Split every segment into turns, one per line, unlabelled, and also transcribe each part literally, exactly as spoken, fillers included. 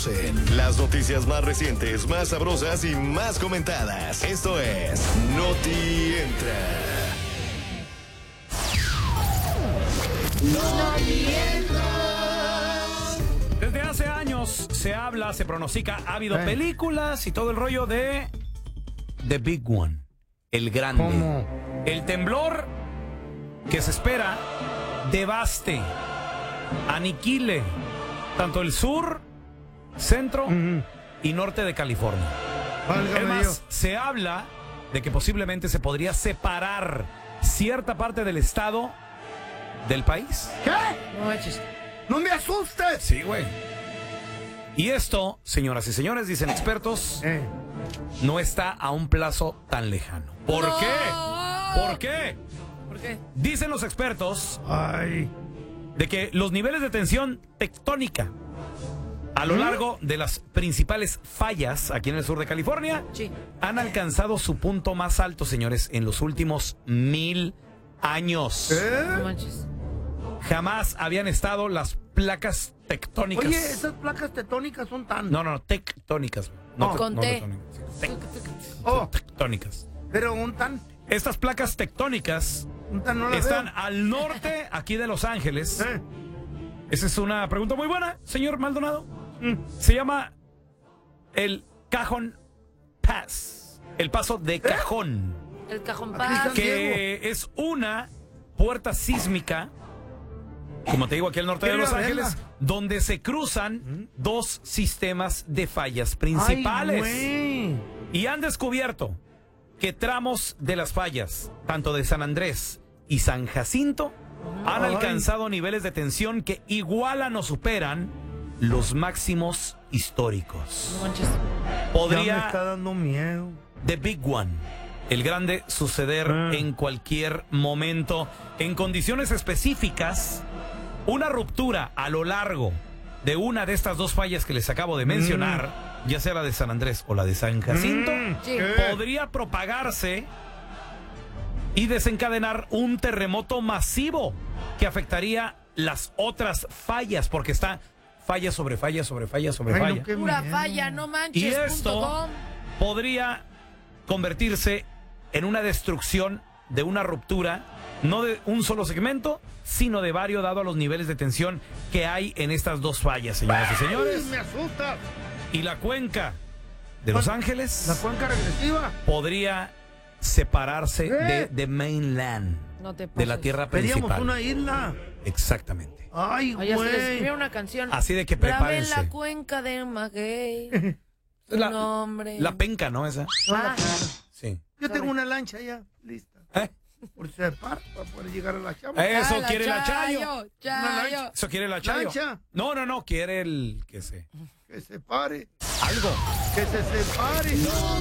conocen. Las noticias más recientes, más sabrosas y más comentadas. Esto es Noti Entra. Noti Entra.
Desde hace años se habla, se pronostica, ha habido
¿Eh?
películas y todo el rollo de The Big One, el grande.
¿Cómo?
El temblor que se espera devaste, aniquile tanto el sur, centro
Uh-huh.
y norte de California.
Válgame
Es más,
Dios.
se habla de que posiblemente se podría separar cierta parte del estado del país.
¿Qué?
No manches.
¡No me asustes!
Sí, güey. Y esto, señoras y señores, dicen expertos,
Eh.
no está a un plazo tan lejano. ¿Por
No.
qué? ¿Por qué?
¿Por qué?
Dicen los expertos
Ay.
de que los niveles de tensión tectónica a lo
¿Mm?
largo de las principales fallas aquí en el sur de California
Sí.
han alcanzado su punto más alto, señores, en los últimos mil años.
No
¿Eh?
manches.
Jamás habían estado las placas tectónicas.
Oye, esas placas tetónicas son tan...
No, no, no, tectónicas. No,
Oh.
te-
Con
no
T.
tectónicas. Sí, tec-
Oh,
tectónicas.
pero un tan...
Estas placas tectónicas
Un tan no la
están
veo.
al norte aquí de Los Ángeles.
Eh.
Esa es una pregunta muy buena, señor Maldonado.
Mm.
Se llama el Cajon Pass, el paso de cajón,
El cajón
Aquí está
paz.
que es una puerta sísmica, como te digo, aquí al norte de
Quiero
Los
ir a verla.
Ángeles, donde se cruzan dos sistemas de fallas principales.
Ay, güey.
Y han descubierto que tramos de las fallas, tanto de San Andrés y San Jacinto, han
Ay.
alcanzado niveles de tensión que igualan o superan los máximos históricos.
No manches.
Ya me está
Podría
dando miedo.
The Big One, el grande, suceder
Ah.
en cualquier momento, en condiciones específicas. Una ruptura a lo largo de una de estas dos fallas que les acabo de mencionar, ya sea la de San Andrés o la de San Jacinto,
Mm,
Sí.
¿qué?
podría propagarse y desencadenar un terremoto masivo que afectaría las otras fallas, porque está falla sobre falla sobre falla sobre
Ay, no,
falla.
qué
Pura
miedo.
falla, no manches.
Y
punto
esto
com.
podría convertirse en una destrucción de una ruptura, no de un solo segmento, sino de varios, dado a los niveles de tensión que hay en estas dos fallas, señoras y
Ay,
señores.
me asusta.
Y la cuenca de Los Ángeles
La cuenca regresiva.
podría separarse
¿Qué?
de, de mainland,
No te
de la
pases.
tierra
Queríamos
principal.
una isla.
Exactamente.
Ay,
Oye, se les escribió
güey.
una canción.
Así de que
Grabé en
prepárense.
la cuenca de Maguey.
La,
nombre.
la penca, ¿no? Esa.
Ah,
Sí.
Yo tengo una lancha ya, lista.
¿Eh?
Por si se para, para poder llegar a la chamba.
Eso
ah,
quiere la Chayo.
Chayo.
Una
Chayo.
Eso quiere la Chayo.
¿Lancha?
No, no, no, quiere el que se...
Que se pare.
Algo.
Que se separe.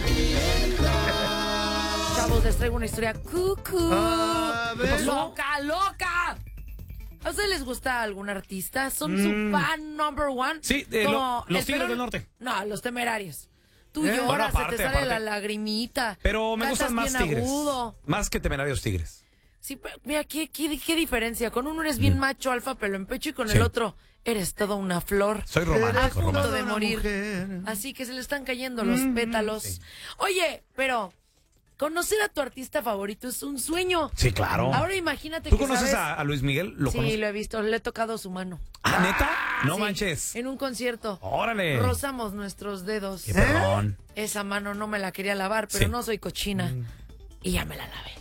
Chavos, les traigo una historia cucú.
A ver.
¡Loca, loca! ¿A ustedes les gusta algún artista? ¿Son
Mm.
su fan number one?
Sí, eh,
Como
lo- los
el
Tigres
Perón-
del Norte.
No, los Temerarios. Tú
¿Eh?
lloras,
Bueno, aparte,
se te sale
aparte.
la lagrimita.
Pero me
Cantas
gustan más
bien
Tigres.
agudo.
Más que Temerarios Tigres.
Sí, pero mira, ¿qué, qué, qué diferencia? Con uno eres bien macho, alfa, pelo en pecho, y con
Sí.
el otro eres toda una flor.
Soy
Eres
romántico,
A punto
romántico.
de
una
morir.
mujer.
Así que se le están cayendo los
Mm,
pétalos.
sí.
Oye, pero conocer a tu artista favorito es un sueño.
Sí, claro.
Ahora imagínate
¿Tú
que
conoces
sabes...
a, a Luis Miguel? ¿Lo
Sí,
conoces?
lo he visto, le he tocado su mano.
¿Ah, neta? No
Sí,
manches.
En un concierto.
Órale.
Rozamos nuestros dedos.
Qué perrón.
Esa mano no me la quería lavar, pero
Sí.
no soy cochina. Y ya me la lavé.